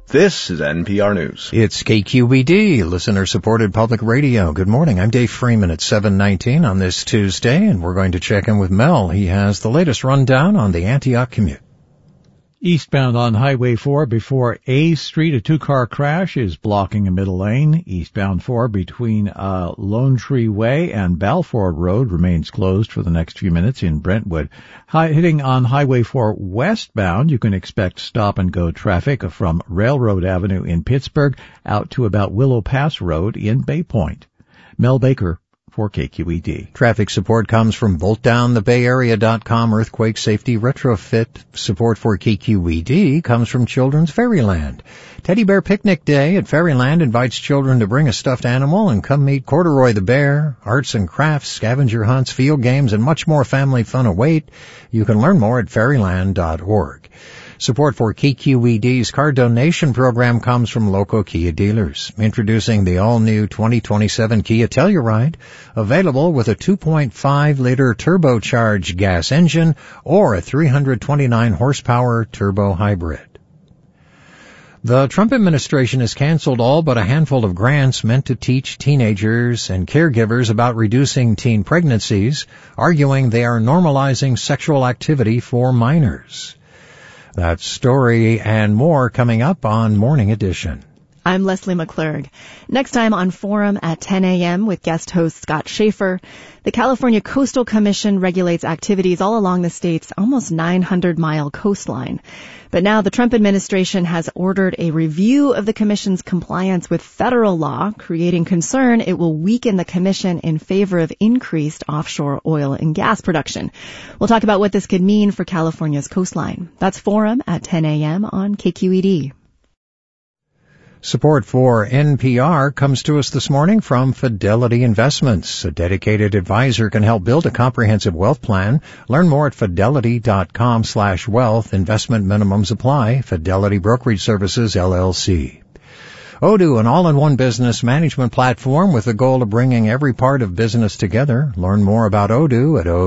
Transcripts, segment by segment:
This is NPR News. It's KQED, listener-supported public radio. Good morning. I'm Dave Freeman at 7:19 on this Tuesday, and we're going to check in with Mel. He has the latest rundown on the Antioch commute. Eastbound on Highway 4 before A Street, a two-car crash is blocking a middle lane. Eastbound 4 between Lone Tree Way and Balfour Road remains closed for the next few minutes in Brentwood. Hitting on Highway 4 westbound, you can expect stop-and-go traffic from Railroad Avenue in Pittsburgh out to about Willow Pass Road in Bay Point. Mel Baker for KQED. Traffic support comes from VoltDownTheBayArea.com Earthquake Safety Retrofit. Support for KQED comes from Children's Fairyland. Teddy Bear Picnic Day at Fairyland invites children to bring a stuffed animal and come meet Corduroy the Bear. Arts and crafts, scavenger hunts, field games, and much more family fun await. You can learn more at fairyland.org. Support for KQED's car donation program comes from local Kia dealers. Introducing the all-new 2027 Kia Telluride, available with a 2.5-liter turbocharged gas engine or a 329-horsepower turbo hybrid. The Trump administration has canceled all but a handful of grants meant to teach teenagers and caregivers about reducing teen pregnancies, arguing they are normalizing sexual activity for minors. That story and more coming up on Morning Edition. I'm Leslie McClurg. Next time on Forum at 10 a.m. with guest host Scott Schaefer. The California Coastal Commission regulates activities all along the state's almost 900-mile coastline. But now the Trump administration has ordered a review of the commission's compliance with federal law, creating concern it will weaken the commission in favor of increased offshore oil and gas production. We'll talk about what this could mean for California's coastline. That's Forum at 10 a.m. on KQED. Support for NPR comes to us this morning from Fidelity Investments. A dedicated advisor can help build a comprehensive wealth plan. Learn more at fidelity.com/wealth. Investment minimums apply. Fidelity Brokerage Services, LLC. Odoo, an all-in-one business management platform with the goal of bringing every part of business together. Learn more about Odoo at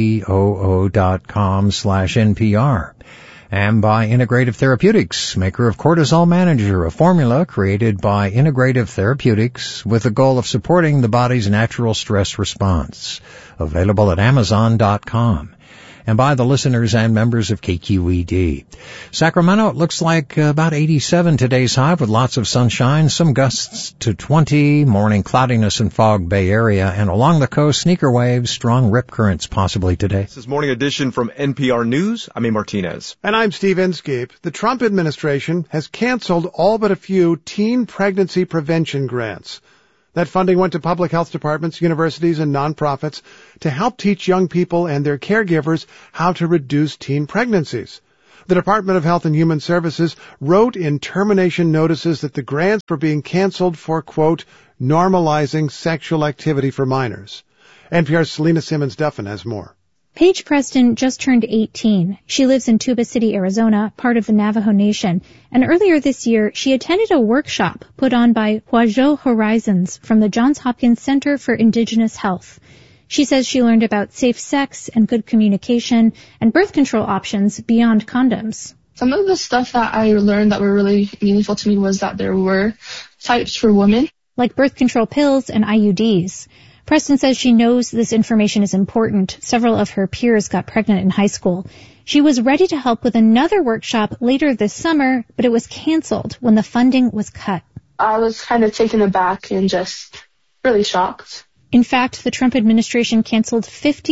odoo.com/NPR. And by Integrative Therapeutics, maker of Cortisol Manager, a formula created by Integrative Therapeutics with the goal of supporting the body's natural stress response. Available at Amazon.com. And by the listeners and members of KQED. Sacramento, it looks like about 87 today's high with lots of sunshine, some gusts to 20, morning cloudiness and fog Bay Area, and along the coast, sneaker waves, strong rip currents possibly today. This is Morning Edition from NPR News. I'm A. Martinez. And I'm Steve Inskeep. The Trump administration has canceled all but a few teen pregnancy prevention grants. That funding went to public health departments, universities, and nonprofits to help teach young people and their caregivers how to reduce teen pregnancies. The Department of Health and Human Services wrote in termination notices that the grants were being canceled for, quote, normalizing sexual activity for minors. NPR's Selena Simmons-Duffin has more. Paige Preston just turned 18. She lives in Tuba City, Arizona, part of the Navajo Nation. And earlier this year, she attended a workshop put on by Huajo Horizons from the Johns Hopkins Center for Indigenous Health. She says she learned about safe sex and good communication and birth control options beyond condoms. Some of the stuff that I learned that were really meaningful to me was that there were types for women, like birth control pills and IUDs. Preston says she knows this information is important. Several of her peers got pregnant in high school. She was ready to help with another workshop later this summer, but it was canceled when the funding was cut. I was kind of taken aback and just really shocked. In fact, the Trump administration canceled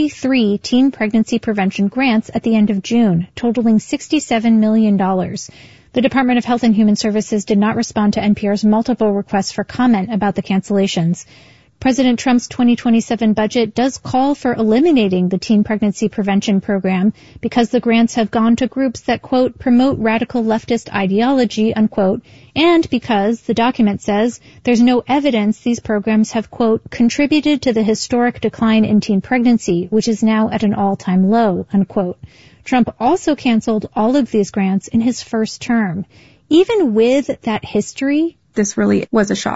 53 teen pregnancy prevention grants at the end of June, totaling $67 million. The Department of Health and Human Services did not respond to NPR's multiple requests for comment about the cancellations. President Trump's 2027 budget does call for eliminating the teen pregnancy prevention program because the grants have gone to groups that, quote, promote radical leftist ideology, unquote, and because, the document says, there's no evidence these programs have, quote, contributed to the historic decline in teen pregnancy, which is now at an all-time low, unquote. Trump also canceled all of these grants in his first term. Even with that history, this really was a shock.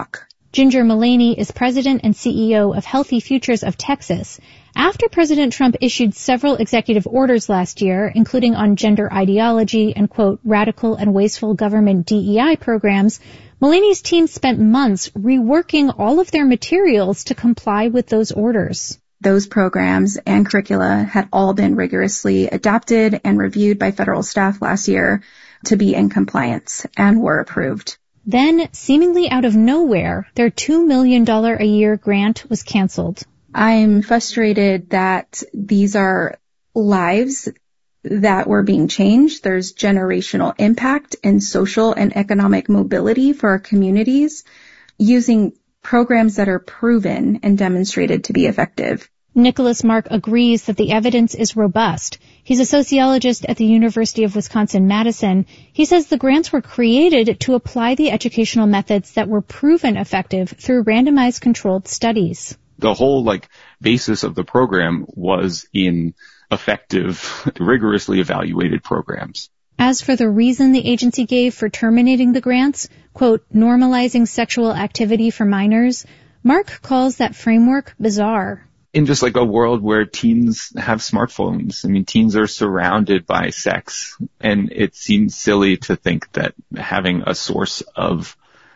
Ginger Mullaney is president and CEO of Healthy Futures of Texas. After President Trump issued several executive orders last year, including on gender ideology and, quote, radical and wasteful government DEI programs, Mullaney's team spent months reworking all of their materials to comply with those orders. Those programs and curricula had all been rigorously adapted and reviewed by federal staff last year to be in compliance and were approved. Then, seemingly out of nowhere, their $2 million a year grant was canceled. I'm frustrated that these are lives that were being changed. There's generational impact and social and economic mobility for our communities using programs that are proven and demonstrated to be effective. Nicholas Mark agrees that the evidence is robust. He's a sociologist at the University of Wisconsin-Madison. He says the grants were created to apply the educational methods that were proven effective through randomized controlled studies. The whole basis of the program was in effective, rigorously evaluated programs. As for the reason the agency gave for terminating the grants, quote, normalizing sexual activity for minors, Mark calls that framework bizarre. In just a world where teens have smartphones, teens are surrounded by sex, and it seems silly to think that having a source of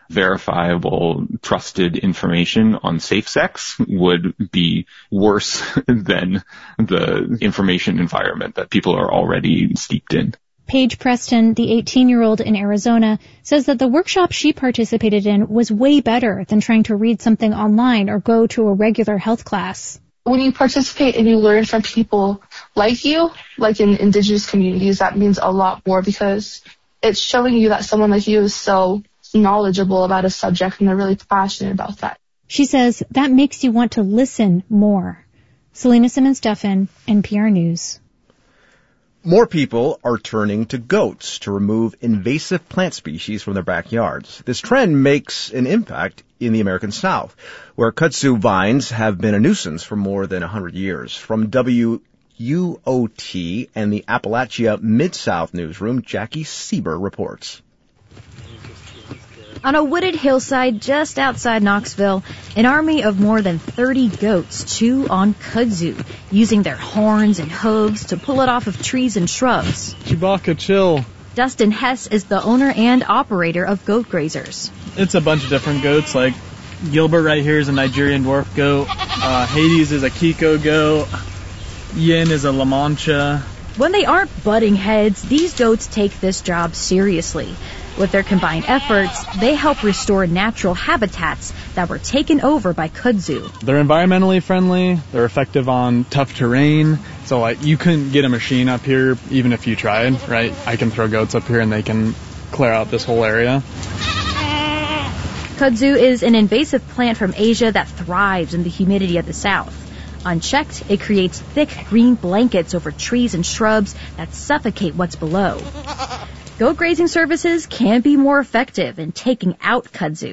verifiable, trusted information on safe sex would be worse than the information environment that people are already steeped in. Paige Preston, the 18-year-old in Arizona, says that the workshop she participated in was way better than trying to read something online or go to a regular health class. When you participate and you learn from people like you, like in Indigenous communities, that means a lot more because it's showing you that someone like you is so knowledgeable about a subject and they're really passionate about that. She says that makes you want to listen more. Selena Simmons-Duffin, NPR News. More people are turning to goats to remove invasive plant species from their backyards. This trend makes an impact in the American South, where kudzu vines have been a nuisance for more than 100 years. From WUOT and the Appalachia Mid-South newsroom, Jackie Sieber reports. On a wooded hillside just outside Knoxville, an army of more than 30 goats chew on kudzu, using their horns and hooves to pull it off of trees and shrubs. Chewbacca, chill. Dustin Hess is the owner and operator of Goat Grazers. It's a bunch of different goats, like Gilbert right here is a Nigerian dwarf goat, Hades is a Kiko goat, Yin is a La Mancha. When they aren't butting heads, these goats take this job seriously. With their combined efforts, they help restore natural habitats that were taken over by kudzu. They're environmentally friendly, they're effective on tough terrain, so you couldn't get a machine up here even if you tried, right? I can throw goats up here and they can clear out this whole area. Kudzu is an invasive plant from Asia that thrives in the humidity of the South. Unchecked, it creates thick green blankets over trees and shrubs that suffocate what's below. Goat grazing services can be more effective in taking out kudzu.